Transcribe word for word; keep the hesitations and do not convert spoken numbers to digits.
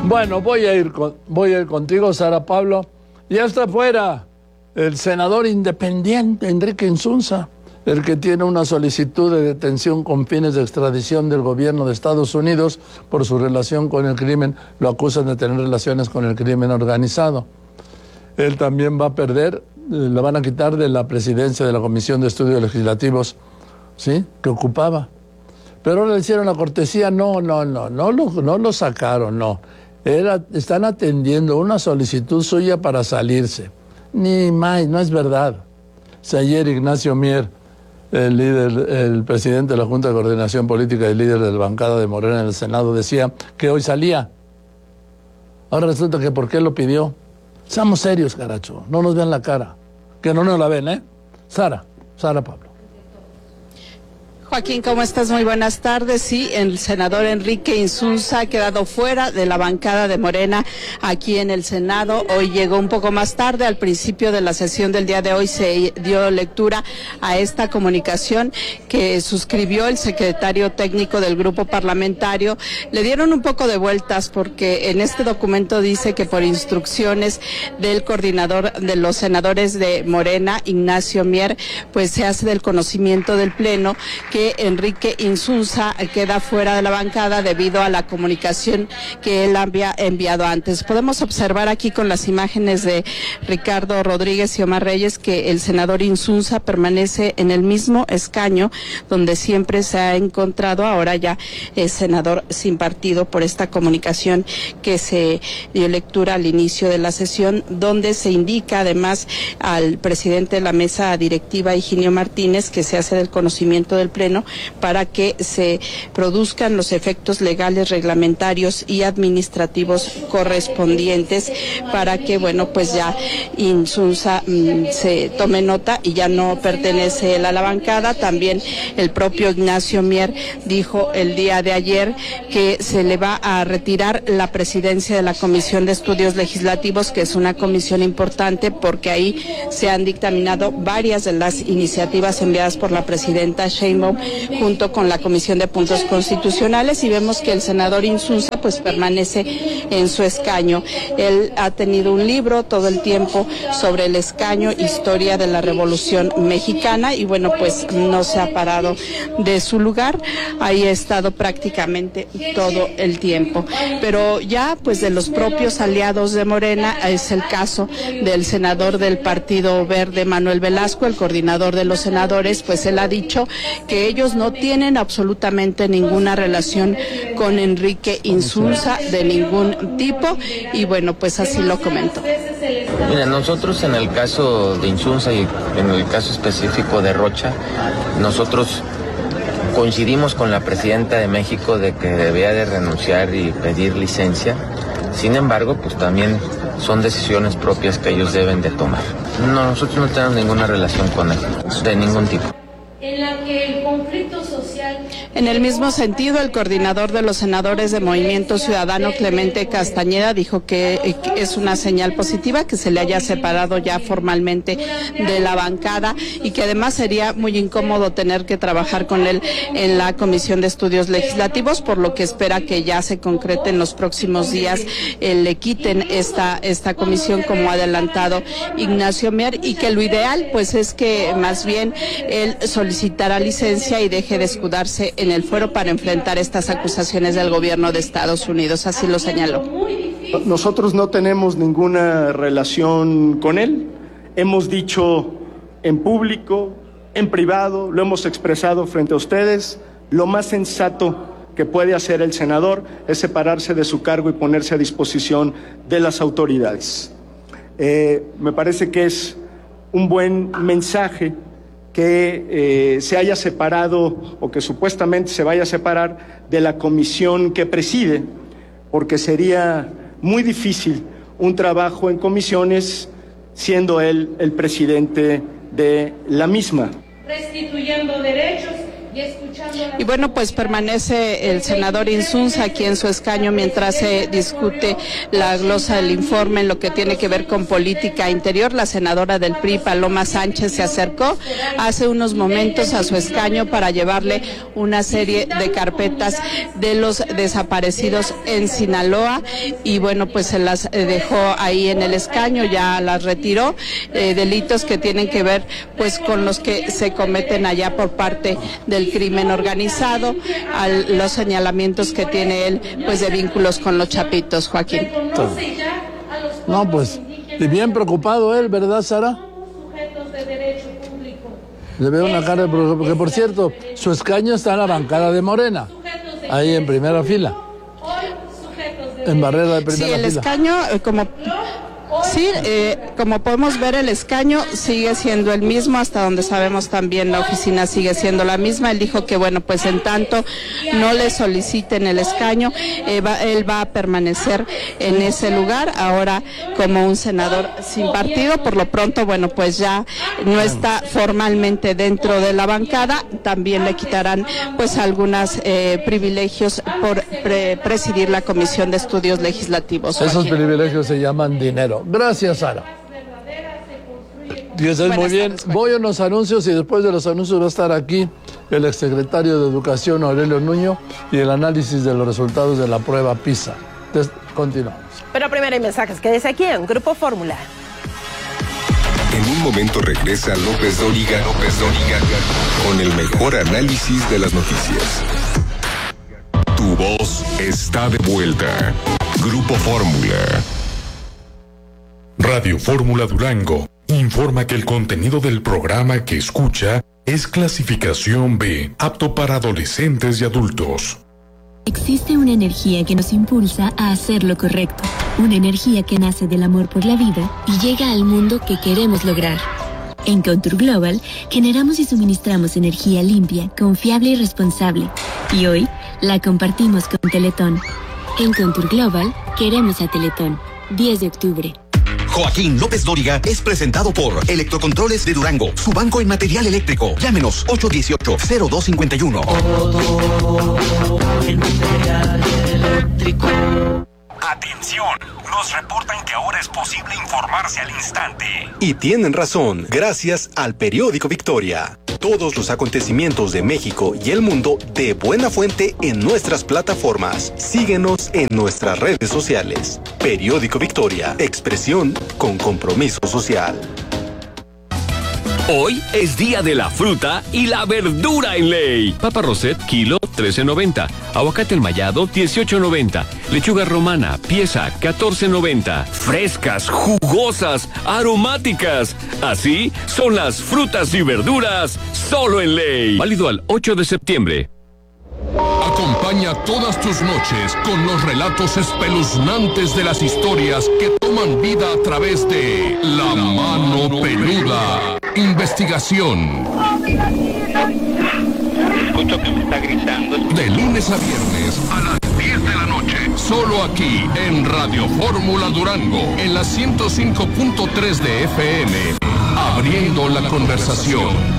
Bueno, voy a ir con, voy a ir contigo, Sara Pablo. Ya está fuera el senador independiente Enrique Insunza, el que tiene una solicitud de detención con fines de extradición del gobierno de Estados Unidos por su relación con el crimen. Lo acusan de tener relaciones con el crimen organizado. Él también va a perder, le van a quitar de la presidencia de la Comisión de Estudios Legislativos, ¿sí?, que ocupaba. Pero ahora le hicieron la cortesía, no, no, no, no lo, no lo sacaron, no. Era, están atendiendo una solicitud suya para salirse. Ni más, no es verdad. Si ayer Ignacio Mier, el líder, el presidente de la Junta de Coordinación Política y líder de la bancada de Morena en el Senado, decía que hoy salía. Ahora resulta que ¿por qué lo pidió? Seamos serios, caracho, no nos vean la cara. Que no nos la ven, ¿eh? Sara, Sara Pablo. Joaquín, ¿cómo estás? Muy buenas tardes. Sí, el senador Enrique Insunza ha quedado fuera de la bancada de Morena aquí en el Senado. Hoy llegó un poco más tarde. Al principio de la sesión del día de hoy se dio lectura a esta comunicación que suscribió el secretario técnico del grupo parlamentario. Le dieron un poco de vueltas porque en este documento dice que por instrucciones del coordinador de los senadores de Morena, Ignacio Mier, pues se hace del conocimiento del Pleno que que Enrique Insunza queda fuera de la bancada debido a la comunicación que él había enviado antes. Podemos observar aquí con las imágenes de Ricardo Rodríguez y Omar Reyes que el senador Insunza permanece en el mismo escaño donde siempre se ha encontrado. Ahora ya es senador sin partido por esta comunicación que se dio lectura al inicio de la sesión, donde se indica además al presidente de la mesa directiva, Higinio Martínez, que se hace del conocimiento del Pleno para que se produzcan los efectos legales, reglamentarios y administrativos correspondientes para que, bueno, pues ya Insunza mmm, se tome nota y ya no pertenece él a la bancada. También el propio Ignacio Mier dijo el día de ayer que se le va a retirar la presidencia de la Comisión de Estudios Legislativos, que es una comisión importante porque ahí se han dictaminado varias de las iniciativas enviadas por la presidenta Sheinbaum junto con la Comisión de Puntos Constitucionales, y vemos que el senador Insunza pues permanece en su escaño. Él ha tenido un libro todo el tiempo sobre el escaño, historia de la Revolución Mexicana, y bueno, pues no se ha parado de su lugar, ahí ha estado prácticamente todo el tiempo. Pero ya pues de los propios aliados de Morena es el caso del senador del Partido Verde, Manuel Velasco, el coordinador de los senadores, pues él ha dicho que ellos no tienen absolutamente ninguna relación con Enrique Insunza de ningún tipo, y bueno, pues así lo comentó. Mira, nosotros en el caso de Insunza y en el caso específico de Rocha, nosotros coincidimos con la presidenta de México de que debía de renunciar y pedir licencia. Sin embargo, pues también son decisiones propias que ellos deben de tomar. No, nosotros no tenemos ninguna relación con él, de ningún tipo. En la que el conflicto social... En el mismo sentido, el coordinador de los senadores de Movimiento Ciudadano, Clemente Castañeda, dijo que es una señal positiva que se le haya separado ya formalmente de la bancada y que además sería muy incómodo tener que trabajar con él en la Comisión de Estudios Legislativos, por lo que espera que ya se concrete en los próximos días, eh, le quiten esta, esta comisión como ha adelantado Ignacio Mier, y que lo ideal pues es que más bien él solicitara licencia y deje de escudarse en el fuero para enfrentar estas acusaciones del gobierno de Estados Unidos, así lo señaló. Nosotros no tenemos ninguna relación con él, hemos dicho en público, en privado, lo hemos expresado frente a ustedes, lo más sensato que puede hacer el senador es separarse de su cargo y ponerse a disposición de las autoridades. Eh, me parece que es un buen mensaje que eh, se haya separado o que supuestamente se vaya a separar de la comisión que preside, porque sería muy difícil un trabajo en comisiones siendo él el presidente de la misma. Restituyendo derechos Y bueno, pues permanece el senador Insunza aquí en su escaño mientras se discute la glosa del informe en lo que tiene que ver con política interior. La senadora del P R I, Paloma Sánchez, se acercó hace unos momentos a su escaño para llevarle una serie de carpetas de los desaparecidos en Sinaloa y bueno, pues se las dejó ahí en el escaño, ya las retiró, eh, delitos que tienen que ver pues con los que se cometen allá por parte del crimen organizado, a los señalamientos que tiene él pues de vínculos con los chapitos, Joaquín. No, pues, y bien preocupado él, ¿verdad, Sara? Le veo una cara de preocupación, porque por cierto, su escaño está en la bancada de Morena, ahí en primera fila, en barrera de primera fila. Sí, el escaño, eh, como... Sí, eh, como podemos ver, el escaño sigue siendo el mismo, hasta donde sabemos también la oficina sigue siendo la misma. Él dijo que bueno, pues en tanto no le soliciten el escaño, eh, va, él va a permanecer en ese lugar, ahora como un senador sin partido. Por lo pronto, bueno, pues ya no está formalmente dentro de la bancada, también le quitarán pues algunos eh, privilegios por pre presidir la Comisión de Estudios Legislativos. Esos Joaquín. Privilegios se llaman dinero. Gracias, Sara. Que estés muy bien. Tardes, voy a unos anuncios y después de los anuncios va a estar aquí el exsecretario de Educación, Aurelio Nuño, y el análisis de los resultados de la prueba PISA. Entonces, continuamos. Pero primero hay mensajes. Quédese aquí en Grupo Fórmula. En un momento regresa López Dóriga, López Dóriga, con el mejor análisis de las noticias. Tu voz está de vuelta. Grupo Fórmula. Radio Fórmula Durango informa que el contenido del programa que escucha es clasificación B, apto para adolescentes y adultos. Existe una energía que nos impulsa a hacer lo correcto, una energía que nace del amor por la vida y llega al mundo que queremos lograr. En Contour Global generamos y suministramos energía limpia, confiable y responsable, y hoy la compartimos con Teletón. En Contour Global queremos a Teletón. diez de octubre. Joaquín López Dóriga es presentado por Electrocontroles de Durango, su banco en material eléctrico. Llámenos ocho uno ocho, cero dos cinco uno. En material eléctrico. Atención, nos reportan que ahora es posible informarse al instante. Y tienen razón, gracias al periódico Victoria. Todos los acontecimientos de México y el mundo de buena fuente en nuestras plataformas. Síguenos en nuestras redes sociales. Periódico Victoria, expresión con compromiso social. Hoy es día de la fruta y la verdura en ley. Papa Roset, kilo, trece noventa. Aguacate enmayado, dieciocho noventa. Lechuga romana, pieza, catorce noventa. Frescas, jugosas, aromáticas. Así son las frutas y verduras solo en ley. Válido al ocho de septiembre. Acompaña todas tus noches con los relatos espeluznantes de las historias que toman vida a través de La Mano Peluda. Investigación. Escucho que me está gritando. De lunes a viernes a las diez de la noche. Solo aquí en Radio Fórmula Durango. En la ciento cinco punto tres de F M. Abriendo la conversación.